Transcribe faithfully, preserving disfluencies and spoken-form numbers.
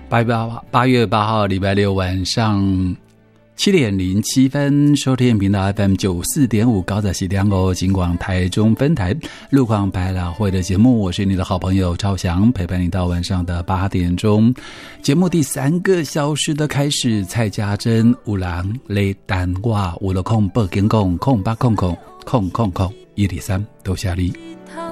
八月八月八号礼拜六晚上七点零七分，收听频道 F M 九四点五高仔西两欧金广台中分台路况百老汇的节目，我是你的好朋友赵翔，陪伴你到晚上的八点钟。节目第三个小时的开始，蔡家珍有人来谈话，有了空报警讲空八空空空空空一二三，多谢你。